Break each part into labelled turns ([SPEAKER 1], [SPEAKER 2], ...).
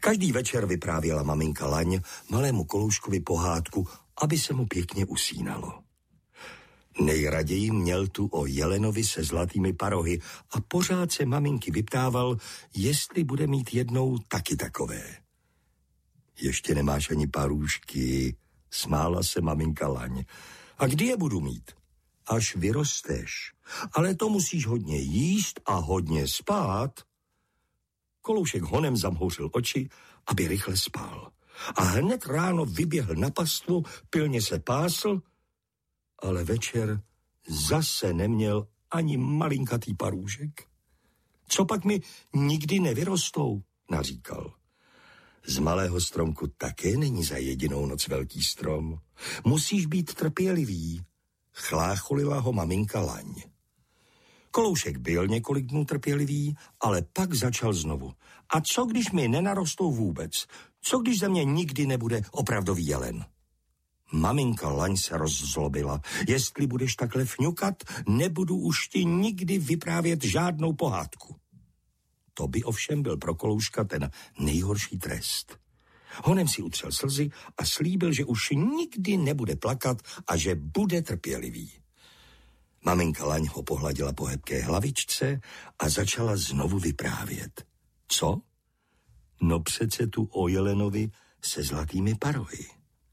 [SPEAKER 1] Každý večer vyprávěla maminka Laň malému Kolouškovi pohádku, aby se mu pěkně usínalo. Nejraději měl tu o jelenovi se zlatými parohy a pořád se maminky vyptával, jestli bude mít jednou taky takové. Ještě nemáš ani parůžky, smála se maminka Laň. A kdy je budu mít? Až vyrosteš. Ale to musíš hodně jíst a hodně spát. Koloušek honem zamhouřil oči, aby rychle spal. A hned ráno vyběhl na pastvu, pilně se pásl, ale večer zase neměl ani malinkatý parůžek. Co pak mi nikdy nevyrostou, naříkal. Z malého stromku také není za jedinou noc velký strom. Musíš být trpělivý, chlácholila ho maminka Laň. Koloušek byl několik dnů trpělivý, ale pak začal znovu. A co když mi nenarostou vůbec? Co když ze mě nikdy nebude opravdový jelen? Maminka Laň se rozzlobila. Jestli budeš takhle fňukat, nebudu už ti nikdy vyprávět žádnou pohádku. To by ovšem byl pro Kolouška ten nejhorší trest. Honem si utřel slzy a slíbil, že už nikdy nebude plakat a že bude trpělivý. Maminka Laň ho pohladila po hebké hlavičce a začala znovu vyprávět. Co? No přece tu o jelenovi se zlatými parohy.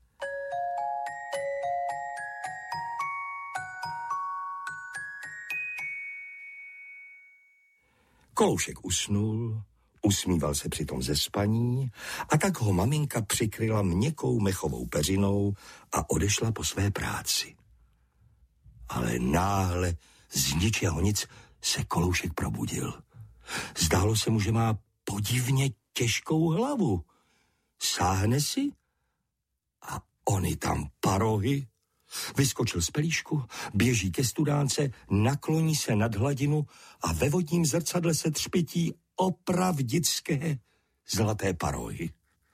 [SPEAKER 1] Koloušek usnul, usmíval se přitom ze spaní a tak ho maminka přikryla měkkou mechovou peřinou a odešla po své práci. Ale náhle z ničeho nic se Koloušek probudil. Zdálo se mu, že má podivně těžkou hlavu. Sáhne si a ony tam parohy. Vyskočil z pelíšku, běží ke studánce, nakloní se nad hladinu a ve vodním zrcadle se třpytí opravdické zlaté parohy.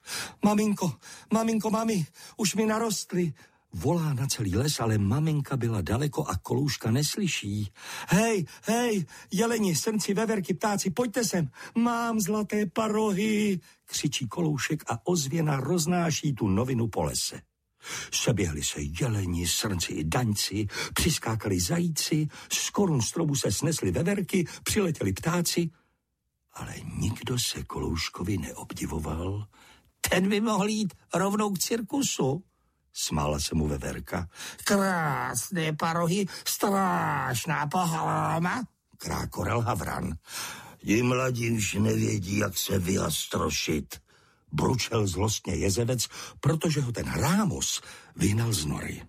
[SPEAKER 1] Maminko, mami, už mi narostly. Volá na celý les, ale maminka byla daleko a Kolouška neslyší. Hej, jeleni, srnci, veverky, ptáci, pojďte sem, mám zlaté parohy, křičí Koloušek a ozvěna roznáší tu novinu po lese. Seběhli se jeleni, srnci i daňci, přiskákali zajíci, z korun stromu se snesly veverky, přiletěli ptáci, ale nikdo se Kolouškovi neobdivoval. Ten by mohl jít rovnou k cirkusu. Smála se mu veverka. Krásné parohy, strašná pohroma, krákoral havran. Ti mladí už nevědí, jak se vyastrošit, bručel zlostně jezevec, protože ho ten Rámus vyhnal z nory.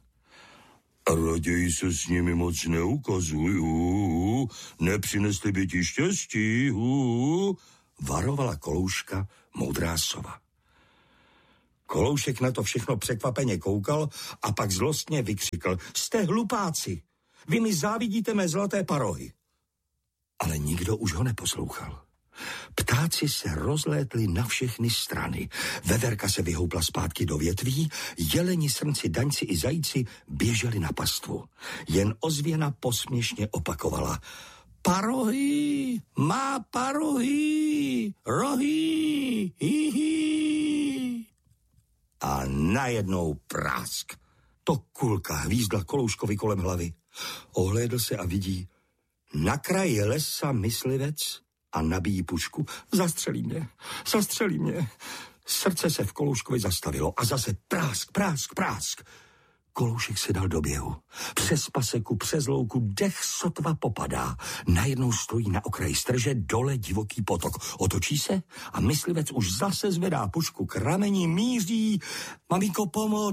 [SPEAKER 1] Raději se s nimi moc neukazuj, nepřinesli by ti štěstí, varovala Kolouška moudrá sova. Koloušek na to všechno překvapeně koukal a pak zlostně vykřikl. Jste hlupáci, vy mi závidíte mé zlaté parohy. Ale nikdo už ho neposlouchal. Ptáci se rozlétli na všechny strany. Veverka se vyhoupla zpátky do větví, jeleni, srnci, daňci i zajíci běželi na pastvu. Jen ozvěna posměšně opakovala. Parohy, má parohy, rohy, hihi. A najednou prásk. To kulka hvízdla Kolouškovi kolem hlavy. Ohlédl se a vidí, na kraji lesa myslivec a nabíjí pušku. Zastřelí mě. Srdce se v Kolouškovi zastavilo a zase prásk. Koloušek se dal do běhu. Přes paseku, přes louku, dech sotva popadá. Najednou stojí na okraji strže, dole divoký potok. Otočí se a myslivec už zase zvedá pušku k rameni, míří. Maminko,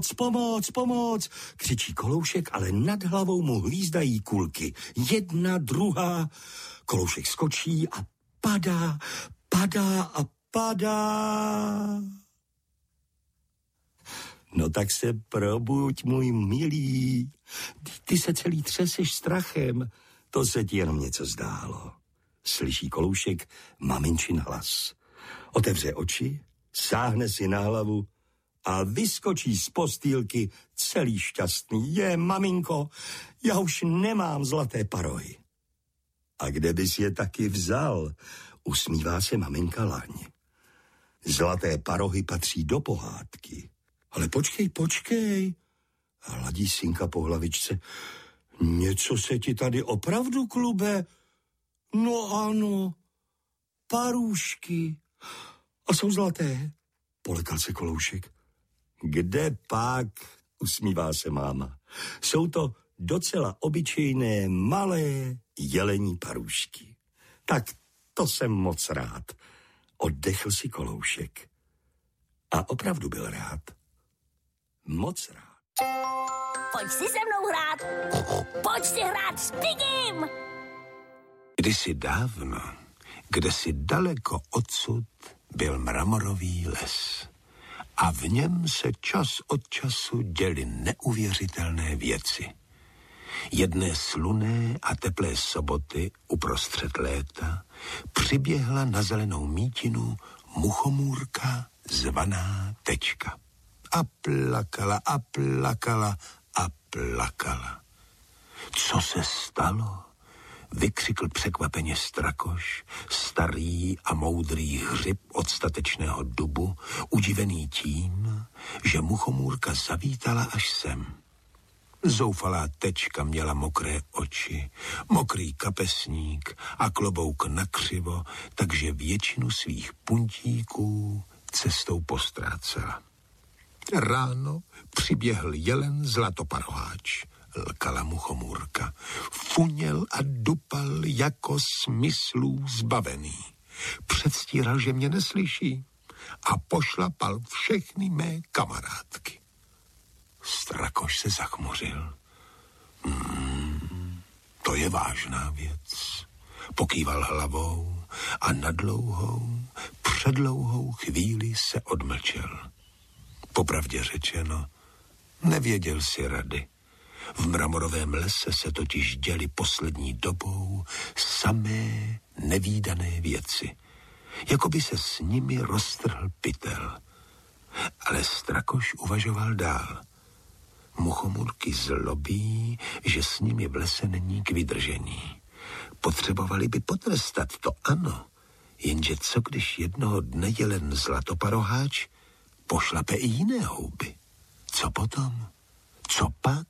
[SPEAKER 1] pomoc, křičí Koloušek, ale nad hlavou mu hvízdají kulky. Jedna, druhá. Koloušek skočí a padá. No tak se probuď, můj milý. Ty se celý třeseš strachem. To se ti jenom něco zdálo. Slyší Koloušek maminčin hlas. Otevře oči, sáhne si na hlavu a vyskočí z postýlky celý šťastný. Maminko, já už nemám zlaté parohy. A kde bys je taky vzal? Usmívá se maminka Laň. Zlaté parohy patří do pohádky. Ale počkej, hladí synka po hlavičce. Něco se ti tady opravdu klube? No ano, parůšky. A jsou zlaté? Polekal se Koloušek. Kde pak, usmívá se máma. Jsou to docela obyčejné malé jelení parůšky. Tak to jsem moc rád. Oddechl si Koloušek. A opravdu byl rád. Moc rád.
[SPEAKER 2] Pojď si se mnou hrát. Pojď si hrát s Pigim.
[SPEAKER 3] Kdysi dávno, kdesi daleko odsud, byl mramorový les. A v něm se čas od času děly neuvěřitelné věci. Jedné slunné a teplé soboty uprostřed léta přiběhla na zelenou mítinu muchomůrka zvaná Tečka. A plakala a plakala a plakala. Co se stalo? Vykřikl překvapeně Strakoš, starý a moudrý hřib od statečného dubu, udivený tím, že muchomůrka zavítala až sem. Zoufalá Tečka měla mokré oči, mokrý kapesník a klobouk nakřivo, takže většinu svých puntíků cestou postrácela. Ráno přiběhl jelen zlatoparoháč, lkala muchomůrka. Funěl a dupal jako smyslů zbavený. Předstíral, že mě neslyší a pošlapal všechny mé kamarádky. Strakoš se zachmuřil. To je vážná věc. Pokýval hlavou a na předlouhou chvíli se odmlčel. Popravdě řečeno, nevěděl si rady. V mramorovém lese se totiž děly poslední dobou samé nevídané věci. Jako by se s nimi roztrhl pytel. Ale Strakoš uvažoval dál. Muchomůrky zlobí, že s nimi v lese není k vydržení. Potřebovali by potrestat, to ano. Jenže co když jednoho dne jelen zlatoparoháč pošlape i jiné houby? Co potom? Co pak?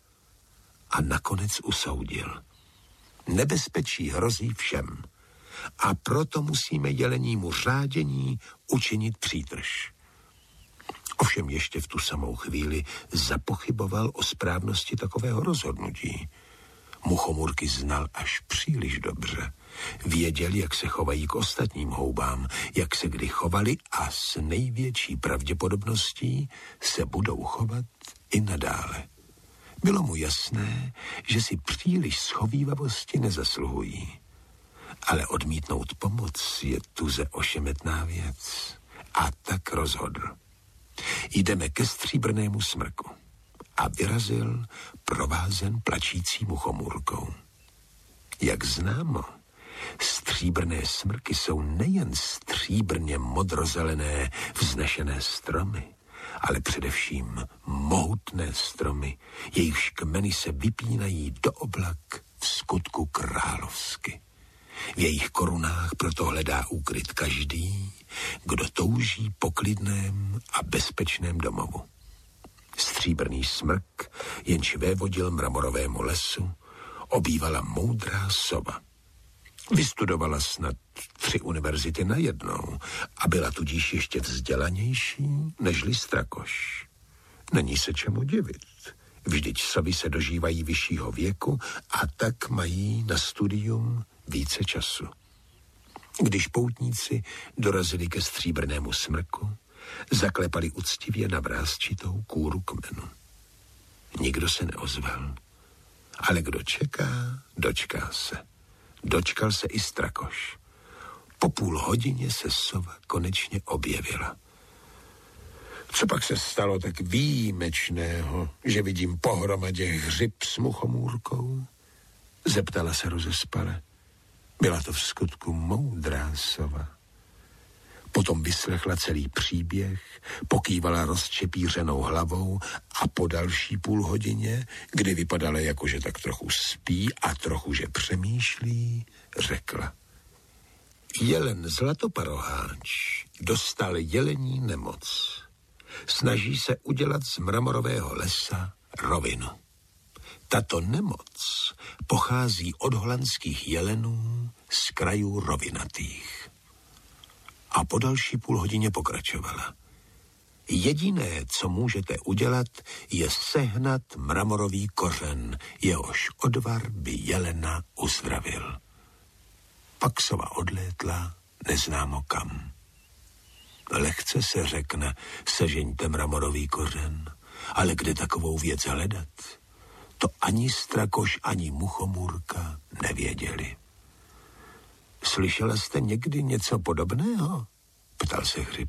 [SPEAKER 3] A nakonec usoudil. Nebezpečí hrozí všem. A proto musíme jelenímu řádění učinit přítrž. Ovšem ještě v tu samou chvíli zapochyboval o správnosti takového rozhodnutí. Muchomůrky znal až příliš dobře. Věděl, jak se chovají k ostatním houbám, jak se kdy chovali a s největší pravděpodobností se budou chovat i nadále. Bylo mu jasné, že si příliš schovívavosti nezasluhují. Ale odmítnout pomoc je tuze ošemetná věc. A tak rozhodl. Jdeme ke stříbrnému smrku. A vyrazil provázen plačící muchomůrkou. Jak známo, stříbrné smrky jsou nejen stříbrně modrozelené vznešené stromy, ale především mohutné stromy, jejichž kmeny se vypínají do oblak v skutku královsky. V jejich korunách proto hledá úkryt každý, kdo touží po klidném a bezpečném domovu. Stříbrný smrk, jenž vévodil mramorovému lesu, obývala moudrá sova. Vystudovala snad 3 univerzity najednou a byla tudíž ještě vzdělanější nežli Strakoš. Není se čemu divit. Vždyť sovy se dožívají vyššího věku a tak mají na studium více času. Když poutníci dorazili ke stříbrnému smrku, zaklepali uctivě na vrásčitou kůru kmenu. Nikdo se neozval, ale kdo čeká, dočká se. Dočkal se i Strakoš. Po půl hodině se sova konečně objevila. Co pak se stalo tak výjimečného, že vidím pohromadě hřib s muchomůrkou? Zeptala se rozespale. Byla to v skutku moudrá sova. Potom vyslechla celý příběh, pokývala rozčepířenou hlavou a po další půl hodině, kdy vypadala jako, že tak trochu spí a trochu, že přemýšlí, řekla. Jelen zlatoparoháč, dostal jelení nemoc. Snaží se udělat z mramorového lesa rovinu. Tato nemoc pochází od holandských jelenů z krajů rovinatých. A po další půl hodině pokračovala. Jediné, co můžete udělat, je sehnat mramorový kořen, jehož odvar by jelena uzdravil. Pak sova odlétla neznámo kam. Lehce se řekne, sežeňte mramorový kořen, ale kde takovou věc hledat? To ani strakoš, ani muchomůrka nevěděli. Slyšela jste někdy něco podobného? Ptal se Hřib.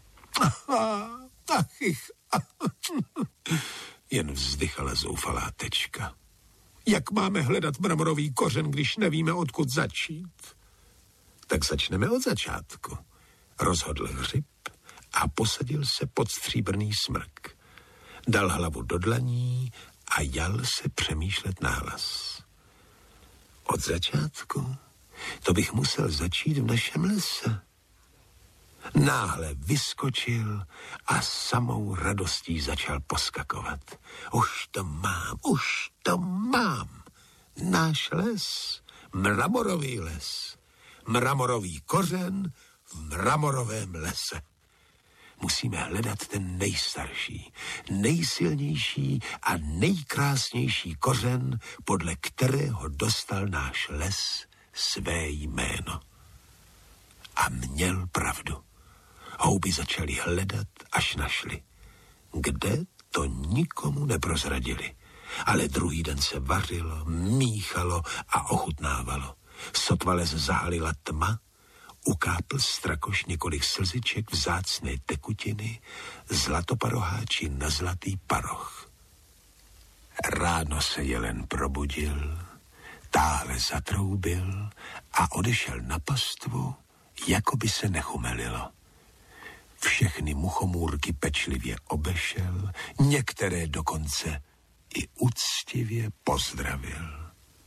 [SPEAKER 3] Jen vzdychala zoufalá Tečka. Jak máme hledat mramorový kořen, když nevíme, odkud začít? Tak začneme od začátku, rozhodl Hřib a posadil se pod stříbrný smrk. Dal hlavu do dlaní a jal se přemýšlet nahlas. Od začátku? To bych musel začít v našem lese. Náhle vyskočil a samou radostí začal poskakovat. Už to mám. Náš les, mramorový les, mramorový kořen v mramorovém lese. Musíme hledat ten nejstarší, nejsilnější a nejkrásnější kořen, podle kterého dostal náš les své jméno. A měl pravdu. Houby začali hledat, až našli. Kde, to nikomu neprozradili. Ale druhý den se vařilo, míchalo a ochutnávalo. Sotva les zahalila tma, ukápl strakoš několik slziček vzácné tekutiny, zlatoparoháči na zlatý paroch. Ráno se jelen probudil, táhle zatroubil a odešel na pastvu, jako by se nechumelilo. Všechny muchomůrky pečlivě obešel, některé dokonce i úctivě pozdravil.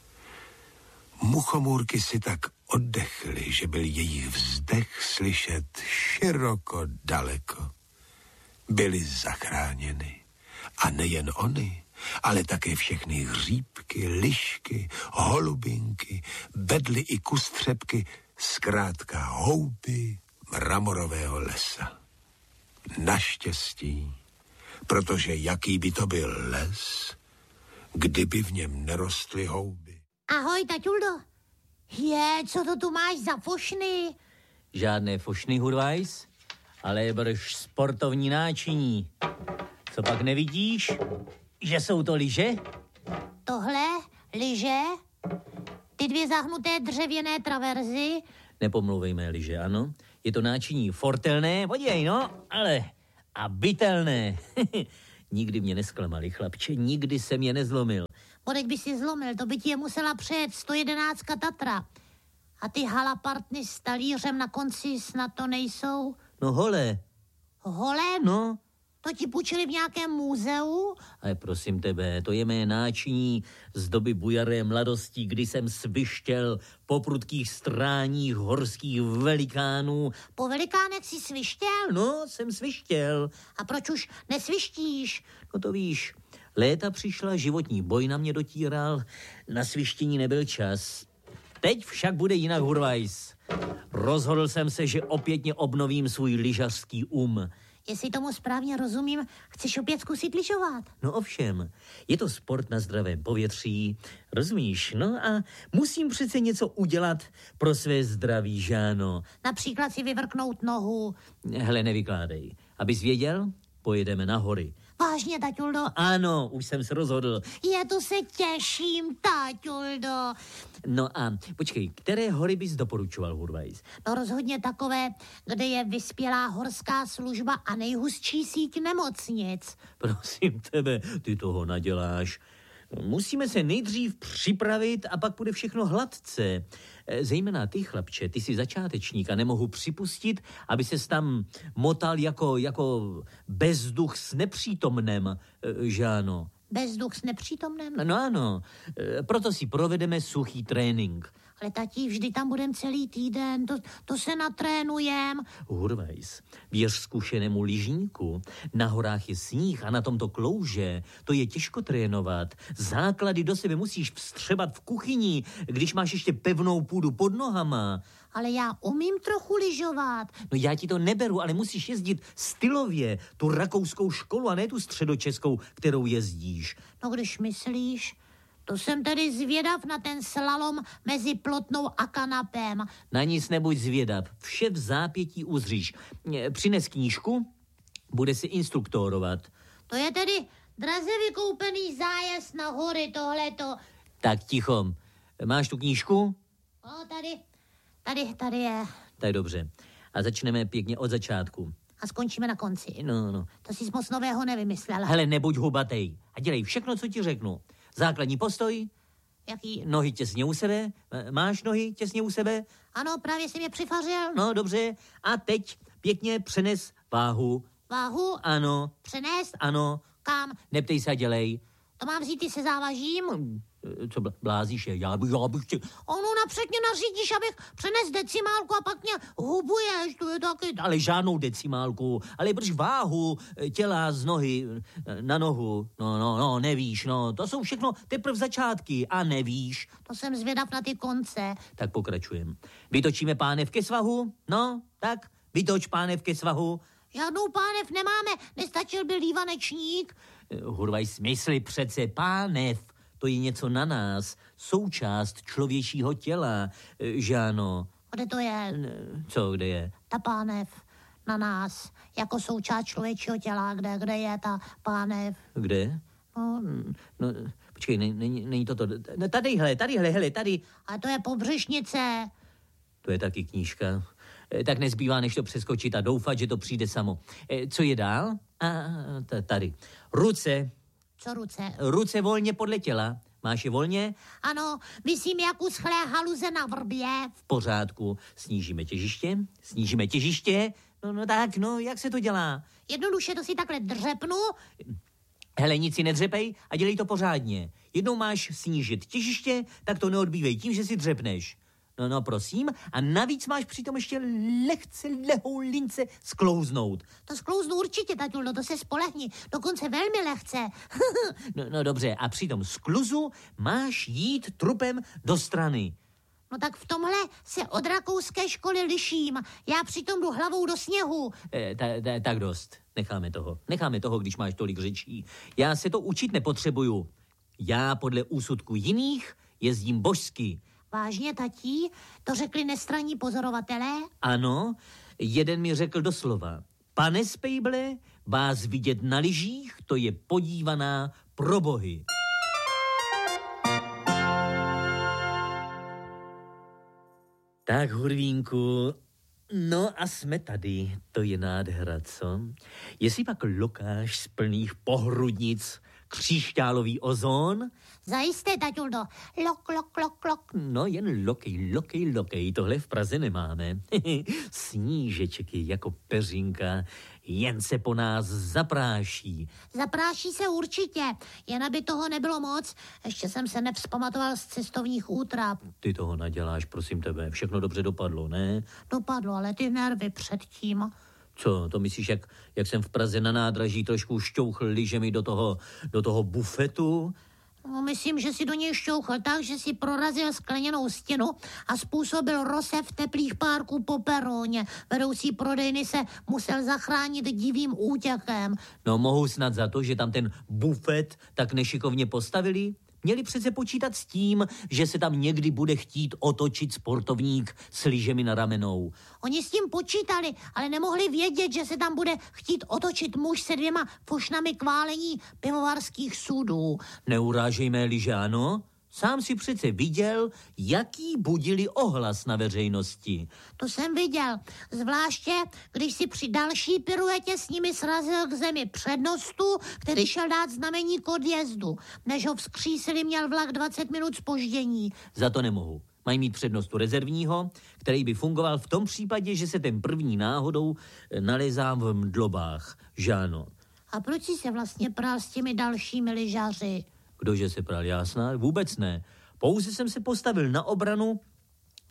[SPEAKER 3] Muchomůrky si tak oddechly, že byl jejich vzdech slyšet široko daleko. Byly zachráněny. A nejen oni, ale také všechny hříbky, lišky, holubinky, bedly i kustřepky, zkrátka houby mramorového lesa. Naštěstí, protože jaký by to byl les, kdyby v něm nerostly houby.
[SPEAKER 4] Ahoj, taťuldo. Co to tu máš za fošny?
[SPEAKER 5] Žádné fošny, Hurvajs, ale brž sportovní náčiní. Co pak nevidíš, že jsou to lyže?
[SPEAKER 4] Tohle, lyže, ty dvě zahnuté dřevěné traverzy.
[SPEAKER 5] Nepomlouvejme, lyže, ano. Je to náčiní fortelné, podívej, no, ale a bytelné. Nikdy mě nesklamali, chlapče, nikdy jsem je nezlomil.
[SPEAKER 4] Bodek by si zlomil, to by ti je musela přejet 111 Tatra. A ty halapartny s talířem na konci snad to nejsou?
[SPEAKER 5] No hole.
[SPEAKER 4] Hole?
[SPEAKER 5] No.
[SPEAKER 4] To ti půjčili v nějakém muzeu?
[SPEAKER 5] Ale prosím tebe, to je mé náčiní z doby bujaré mladosti, kdy jsem svištěl po prudkých stráních horských velikánů.
[SPEAKER 4] Po velikánech jsi svištěl?
[SPEAKER 5] No, jsem svištěl.
[SPEAKER 4] A proč už nesvištíš?
[SPEAKER 5] No to víš, léta přišla, životní boj na mě dotíral, na svištění nebyl čas. Teď však bude jinak, Hurvajs. Rozhodl jsem se, že opětně obnovím svůj lyžařský
[SPEAKER 4] Jestli tomu správně rozumím, chceš opět zkusit lyžovat?
[SPEAKER 5] No ovšem, je to sport na zdravém povětří, rozumíš? No a musím přece něco udělat pro své zdraví, Žáno.
[SPEAKER 4] Například si vyvrknout nohu.
[SPEAKER 5] Hele, nevykládej. Abys věděl, pojedeme na hory.
[SPEAKER 4] Vážně, taťuldo?
[SPEAKER 5] Ano, už jsem se rozhodl.
[SPEAKER 4] To se těším, taťuldo.
[SPEAKER 5] No a počkej, které hory bys doporučoval, Hurvajs?
[SPEAKER 4] No rozhodně takové, kde je vyspělá horská služba a nejhustší síť nemocnic.
[SPEAKER 5] Prosím tebe, ty toho naděláš. Musíme se nejdřív připravit a pak bude všechno hladce. Zejména ty, chlapče, ty jsi začátečník a nemohu připustit, aby ses tam motal jako bezduch s nepřítomnem, Žáno.
[SPEAKER 4] Bezduch s nepřítomnem?
[SPEAKER 5] No ano, proto si provedeme suchý trénink.
[SPEAKER 4] Ale tati, vždy tam budem celý týden, to se natrénujem.
[SPEAKER 5] Hurvejs, věř zkušenému lyžníku. Na horách je sníh a na tomto klouže. To je těžko trénovat. Základy do sebe musíš vstřebat v kuchyni, když máš ještě pevnou půdu pod nohama.
[SPEAKER 4] Ale já umím trochu lyžovat.
[SPEAKER 5] No já ti to neberu, ale musíš jezdit stylově, tu rakouskou školu a ne tu středočeskou, kterou jezdíš.
[SPEAKER 4] No když myslíš, to jsem tedy zvědav na ten slalom mezi Plotnou a kanapem.
[SPEAKER 5] Na nic nebuď zvědav, vše v zápětí uzříš. Přines knížku, bude si instruktorovat. To
[SPEAKER 4] je tedy draze vykoupený zájezd na hory tohleto.
[SPEAKER 5] Tak ticho, máš tu knížku?
[SPEAKER 4] No, tady je.
[SPEAKER 5] Tak dobře. A začneme pěkně od začátku.
[SPEAKER 4] A skončíme na konci.
[SPEAKER 5] No.
[SPEAKER 4] To jsi moc nového nevymyslel.
[SPEAKER 5] Hele, nebuď hubatej a dělej všechno, co ti řeknu. Základní postoj.
[SPEAKER 4] Jaký?
[SPEAKER 5] Nohy těsně u sebe. Máš nohy těsně u sebe?
[SPEAKER 4] Ano, právě jsem je přifařil.
[SPEAKER 5] No, dobře. A teď pěkně přenes váhu.
[SPEAKER 4] Váhu?
[SPEAKER 5] Ano.
[SPEAKER 4] Přenést?
[SPEAKER 5] Ano.
[SPEAKER 4] Kam?
[SPEAKER 5] Neptej se a dělej.
[SPEAKER 4] To mám vzít i se závažím?
[SPEAKER 5] Co blázíš je? Já bych tě...
[SPEAKER 4] Ono napřed mě nařídíš, abych přenes decimálku a pak mě hubuješ, to je taky...
[SPEAKER 5] Ale žádnou decimálku, ale brž váhu těla z nohy na nohu. No, nevíš, no, to jsou všechno teprve začátky a nevíš.
[SPEAKER 4] To jsem zvědav na ty konce.
[SPEAKER 5] Tak pokračujem. Vytočíme pánev ke svahu? No, tak, vytoč pánev ke svahu.
[SPEAKER 4] Žádnou pánev nemáme, nestačil by lívanečník.
[SPEAKER 5] Hurvaj, smysly přece pánev. To je něco na nás, součást člověčího těla, že ano.
[SPEAKER 4] Kde to je?
[SPEAKER 5] Co, kde je?
[SPEAKER 4] Ta pánev na nás, jako součást člověčího těla, kde je ta pánev?
[SPEAKER 5] Kde? No, počkej, není to. No, tady.
[SPEAKER 4] A to je pobřešnice.
[SPEAKER 5] To je taky knížka. Tak nezbývá, než to přeskočit a doufat, že to přijde samo. Co je dál? Tady. Ruce.
[SPEAKER 4] Co ruce?
[SPEAKER 5] Ruce volně podle těla. Máš je volně?
[SPEAKER 4] Ano, visím jak uschlé haluze na vrbě.
[SPEAKER 5] V pořádku. Snížíme těžiště. No, jak se to dělá?
[SPEAKER 4] Jednoduše to si takhle dřepnu.
[SPEAKER 5] Hele, nic si nedřepej a dělej to pořádně. Jednou máš snížit těžiště, tak to neodbývej tím, že si dřepneš. No, prosím. A navíc máš přitom ještě lehce lehou lince sklouznout.
[SPEAKER 4] To sklouznu určitě, tatulno, to se spolehni. Dokonce velmi lehce.
[SPEAKER 5] no, dobře. A při tom skluzu máš jít trupem do strany.
[SPEAKER 4] No tak v tomhle se od rakouské školy liším. Já přitom jdu hlavou do sněhu.
[SPEAKER 5] Tak dost. Necháme toho, když máš tolik řečí. Já se to učit nepotřebuju. Já podle úsudku jiných jezdím božsky.
[SPEAKER 4] Vážně, tatí? To řekli nestranní pozorovatelé?
[SPEAKER 5] Ano, jeden mi řekl doslova. Pane Spejble, vás vidět na lyžích, to je podívaná pro bohy. Tak, Hurvínku, no a jsme tady. To je nádhera, co? Jestli pak lokáš z plných pohrudnic křišťálový ozon?
[SPEAKER 4] Zajisté, taťuldo. Lok.
[SPEAKER 5] No, jen lokej. Tohle v Praze nemáme. Snížeček je jako peřinka, jen se po nás zapráší.
[SPEAKER 4] Zapráší se určitě, jen aby toho nebylo moc. Ještě jsem se nevzpamatoval z cestovních útrap.
[SPEAKER 5] Ty toho naděláš, prosím tebe. Všechno dobře dopadlo, ne?
[SPEAKER 4] Dopadlo, ale ty nervy předtím.
[SPEAKER 5] Co, to myslíš, jak jsem v Praze na nádraží trošku šťouchl lyžemi do toho bufetu?
[SPEAKER 4] No, myslím, že si do něj šťouchl tak, že si prorazil skleněnou stěnu a způsobil rosev teplých párků po peroně. Vedoucí prodejny se musel zachránit divým útěkem.
[SPEAKER 5] No, mohu snad za to, že tam ten bufet tak nešikovně postavili? Měli přece počítat s tím, že se tam někdy bude chtít otočit sportovník s lyžemi na ramenou.
[SPEAKER 4] Oni s tím počítali, ale nemohli vědět, že se tam bude chtít otočit muž se 2 fošnami k válení pivovarských sudů.
[SPEAKER 5] Neurážej mé lyže, ano? Sám si přece viděl, jaký budili ohlas na veřejnosti.
[SPEAKER 4] To jsem viděl, zvláště když si při další piruetě s nimi srazil k zemi přednostu, který šel dát znamení k odjezdu. Než ho vzkřísili, měl vlak 20 minut zpoždění.
[SPEAKER 5] Za to nemohu. Mají mít přednostu rezervního, který by fungoval v tom případě, že se ten první náhodou nalézá v mdlobách. Žáno.
[SPEAKER 4] A proč jsi se vlastně pral s těmi dalšími lyžaři?
[SPEAKER 5] Kdože se pral, já snad? Vůbec ne. Pouze jsem se postavil na obranu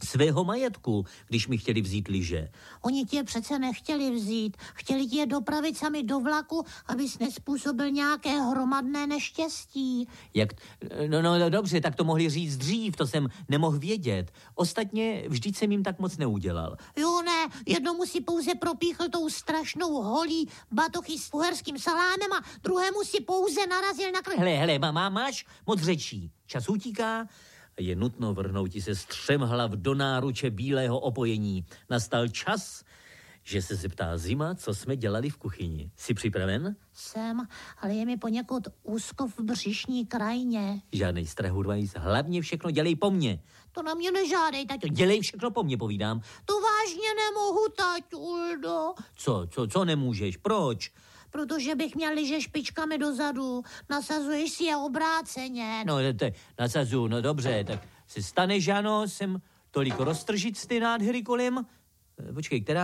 [SPEAKER 5] svého majetku, když mi chtěli vzít lyže.
[SPEAKER 4] Oni tě přece nechtěli vzít. Chtěli tě dopravit sami do vlaku, abys nespůsobil nějaké hromadné neštěstí.
[SPEAKER 5] No dobře, tak to mohli říct dřív, to jsem nemohl vědět. Ostatně vždyť jsem jim tak moc neudělal.
[SPEAKER 4] Jo ne, jednomu si pouze propíchl tou strašnou holí batochy s uherským salámem a druhému si pouze narazil na
[SPEAKER 5] Hele, máš moc řečí. Čas utíká. Je nutno vrhnout se střemhlav do náruče bílého opojení. Nastal čas, že se zeptá Zima, co jsme dělali v kuchyni. Jsi připraven?
[SPEAKER 4] Jsem, ale je mi poněkud úzko v břišní krajině.
[SPEAKER 5] Žádnej strach, Hurvajs, hlavně všechno dělej po mně.
[SPEAKER 4] To na mě nežádej, taťuldo.
[SPEAKER 5] Dělej všechno po mně, povídám.
[SPEAKER 4] To vážně nemohu, taťuldo.
[SPEAKER 5] Co nemůžeš, proč?
[SPEAKER 4] Protože bych měl lyže špičkami dozadu. Nasazuješ si je obráceně.
[SPEAKER 5] No, nasazuju, no dobře, tak se stane, že ano, jsem tolik roztržit z ty nádhery kolem. Počkej, která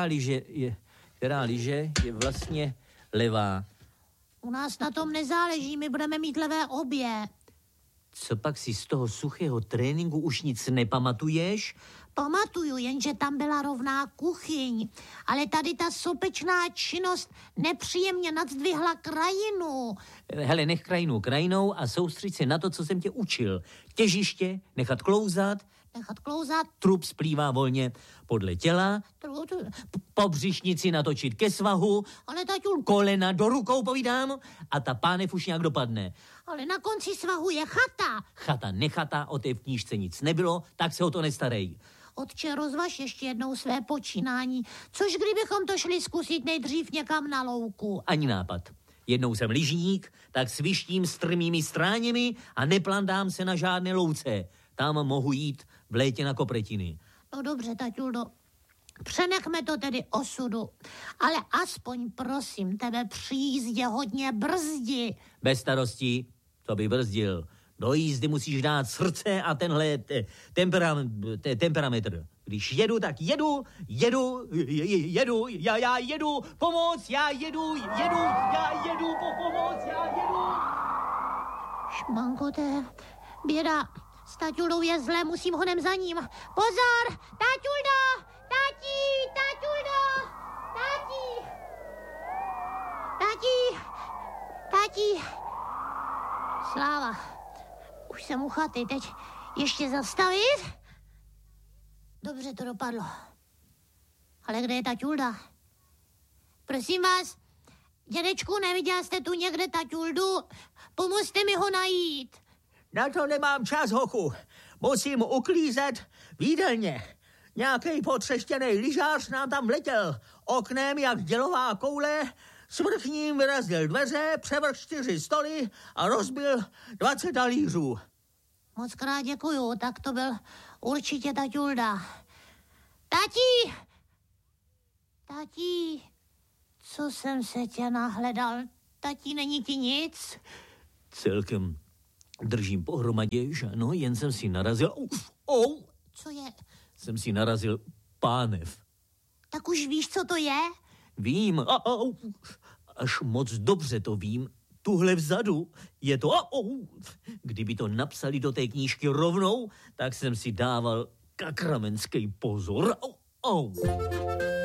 [SPEAKER 5] lyže je vlastně levá?
[SPEAKER 4] U nás na tom nezáleží, my budeme mít levé obě.
[SPEAKER 5] Co pak si z toho suchého tréninku už nic nepamatuješ?
[SPEAKER 4] Pamatuju, jenže tam byla rovná kuchyň. Ale tady ta sopečná činnost nepříjemně nadzdvihla krajinu.
[SPEAKER 5] Hele, nech krajinu krajinou a soustřeď se na to, co jsem tě učil. Těžiště, nechat klouzat, trup splývá volně podle těla, po břišnici natočit ke svahu,
[SPEAKER 4] ale taťul,
[SPEAKER 5] kolena do rukou, povídám, a ta pánev už nějak dopadne.
[SPEAKER 4] Ale na konci svahu je chata.
[SPEAKER 5] Chata, nechata, o té v knížce nic nebylo, tak se o to nestarej.
[SPEAKER 4] Otče, rozvaž ještě jednou své počínání. Což kdybychom to šli zkusit nejdřív někam na louku?
[SPEAKER 5] Ani nápad. Jednou jsem lyžník, tak svištím strmými stráněmi a neplandám se na žádné louce. Tam mohu jít v létě na kopretiny.
[SPEAKER 4] No dobře, taťuldo, přenechme to tedy osudu, ale aspoň prosím tebe při jízdě hodně brzdi.
[SPEAKER 5] Bez starostí, to by brzdil. Do jízdy musíš dát srdce a tenhle temperametr. Když jedu, tak jedu, já jedu, pomoc, já jedu, pomoc, já jedu.
[SPEAKER 4] Šmankoté, běda, s taťuldou je zlé, musím honem za ním. Pozor, taťuldo, taťuldo, tati. Sláva, už jsem u chaty, teď ještě zastavit? Dobře to dopadlo. Ale kde je taťulda? Prosím vás, dědečku, neviděl jste tu někde taťuldu? Pomozte mi ho najít.
[SPEAKER 6] Na to nemám čas, hochu. Musím uklízet v jídelně. Nějaký potřeštěnej lyžář nám tam vletěl. Oknem jak dělová koule, svrchním vyrazil dveře, převrhl 4 stoly a rozbil 20 talířů.
[SPEAKER 4] Moc krát děkuju, tak to byl určitě taťulda. Tati, co jsem se tě nahledal? Tati, není ti nic?
[SPEAKER 5] Celkem držím pohromadě, že ano, jen jsem si narazil...
[SPEAKER 4] Co je?
[SPEAKER 5] Jsem si narazil pánev.
[SPEAKER 4] Tak už víš, co to je?
[SPEAKER 5] Vím, až moc dobře to vím. Tuhle vzadu je to... Kdyby to napsali do té knížky rovnou, tak jsem si dával kakramenský pozor.